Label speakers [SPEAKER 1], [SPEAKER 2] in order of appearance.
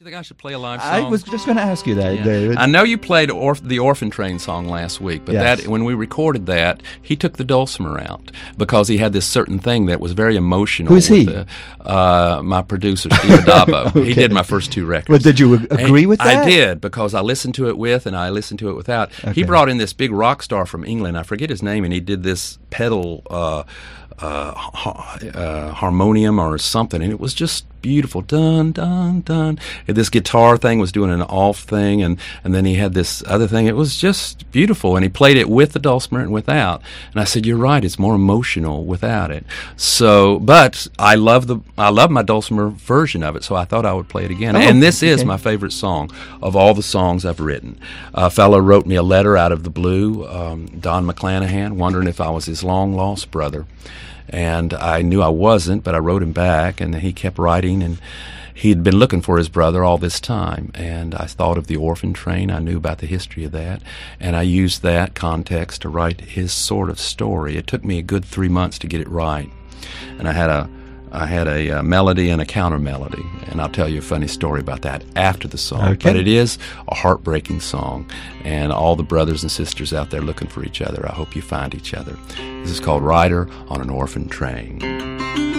[SPEAKER 1] You think I should play a live song?
[SPEAKER 2] I was just going to ask you that,
[SPEAKER 1] Yeah.
[SPEAKER 2] David.
[SPEAKER 1] I know you played the Orphan Train song last week, but
[SPEAKER 2] Yes.
[SPEAKER 1] that when we recorded that, he took the dulcimer out because he had this certain thing that was very emotional.
[SPEAKER 2] Who's he?
[SPEAKER 1] My producer, Steve Adabo.
[SPEAKER 2] Okay.
[SPEAKER 1] He did my first two records.
[SPEAKER 2] But did you agree with that?
[SPEAKER 1] I did, because I listened to it with and I listened to it without.
[SPEAKER 2] Okay.
[SPEAKER 1] He brought in this big rock star from England. I forget his name, and he did this pedal harmonium or something, and it was just beautiful. Dun dun dun. And this guitar thing was doing an off thing, and then he had this other thing. It was just beautiful, and he played it with the dulcimer and without. And I said, "You're right. It's more emotional without it." So, but I love my dulcimer version of it, so I thought I would play it again.
[SPEAKER 2] Oh,
[SPEAKER 1] and this is
[SPEAKER 2] okay.
[SPEAKER 1] my favorite song of all the songs I've written. A fellow wrote me a letter out of the blue, Don McClanahan, wondering if I was his long lost brother. And I knew I wasn't, but I wrote him back, and he kept writing, and he'd been looking for his brother all this time. And I thought of the Orphan Train. I knew about the history of that, and I used that context to write his sort of story. It took me a good 3 months to get it right, and I had a melody and a counter melody, and I'll tell you a funny story about that after the song.
[SPEAKER 2] Okay.
[SPEAKER 1] But it is a heartbreaking song, and all the brothers and sisters out there looking for each other, I hope you find each other. This is called Rider on an Orphan Train.